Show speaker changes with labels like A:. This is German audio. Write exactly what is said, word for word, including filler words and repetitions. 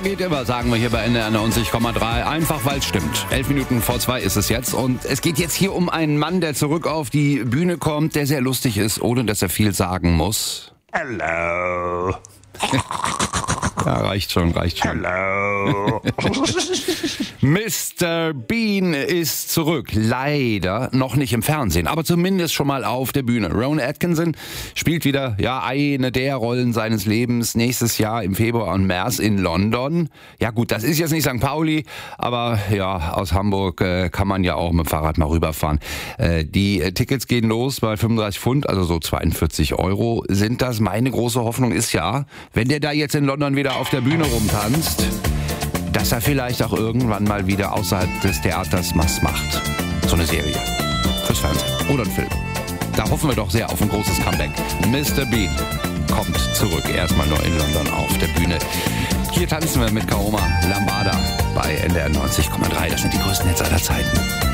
A: geht immer, sagen wir hier bei N D R neunzig Komma drei. Einfach, weil es stimmt. Elf Minuten vor zwei ist es jetzt. Und es geht jetzt hier um einen Mann, der zurück auf die Bühne kommt, der sehr lustig ist, ohne dass er viel sagen muss.
B: Hello.
A: Ja, reicht schon, reicht schon.
B: Hello.
A: Mister Bean ist zurück. Leider noch nicht im Fernsehen, aber zumindest schon mal auf der Bühne. Rowan Atkinson spielt wieder ja eine der Rollen seines Lebens nächstes Jahr im Februar und März in London. Ja gut, das ist jetzt nicht Sankt Pauli, aber ja, aus Hamburg äh, kann man ja auch mit dem Fahrrad mal rüberfahren. Äh, die äh, Tickets gehen los bei fünfunddreißig Pfund, also so zweiundvierzig Euro sind das. Meine große Hoffnung ist ja, wenn der da jetzt in London wieder auf der Bühne rumtanzt, dass er vielleicht auch irgendwann mal wieder außerhalb des Theaters was macht. So eine Serie. Fürs Fernsehen. Oder ein Film. Da hoffen wir doch sehr auf ein großes Comeback. Mister Bean kommt zurück. Erstmal nur in London auf der Bühne. Hier tanzen wir mit Kaoma Lambada bei N D R neunzig Komma drei. Das sind die größten Hits aller Zeiten.